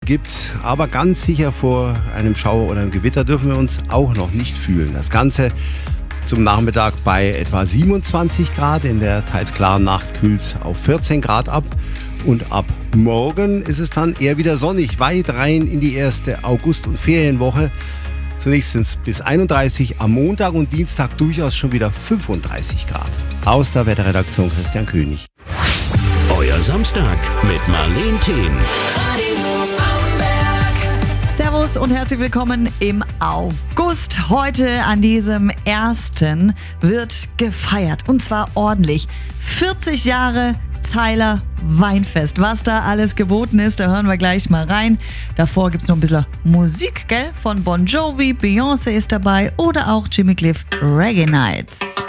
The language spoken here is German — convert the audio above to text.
gibt. Aber ganz sicher vor einem Schauer oder einem Gewitter dürfen wir uns auch noch nicht fühlen. Das Ganze zum Nachmittag bei etwa 27 Grad. In der teils klaren Nacht kühlt es auf 14 Grad ab. Und ab morgen ist es dann eher wieder sonnig, weit rein in die erste August- und Ferienwoche. Zunächst sind es bis 31, am Montag und Dienstag durchaus schon wieder 35 Grad. Aus der Wetterredaktion Christian König. Euer Samstag mit Marleen Thien. Servus und herzlich willkommen im August. Heute an diesem 1. wird gefeiert und zwar ordentlich. 40 Jahre Zeiler Weinfest. Was da alles geboten ist, da hören wir gleich mal rein. Davor gibt es noch ein bisschen Musik, gell? Von Bon Jovi, Beyoncé ist dabei oder auch Jimmy Cliff Reggae Nights.